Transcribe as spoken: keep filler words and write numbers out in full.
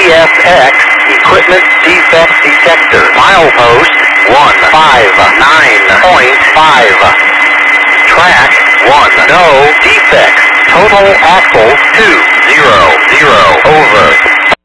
F X Equipment Defect Detector. Milepost one five nine point five. Track one. No defects. Total axle two zero zero. Over.